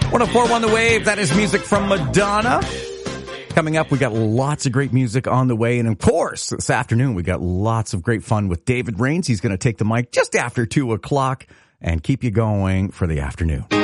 104.1 The Wave, that is music from Madonna. Coming up, we got lots of great music on the way. And of course, this afternoon, we got lots of great fun with David Rains. He's going to take the mic just after 2 o'clock and keep you going for the afternoon.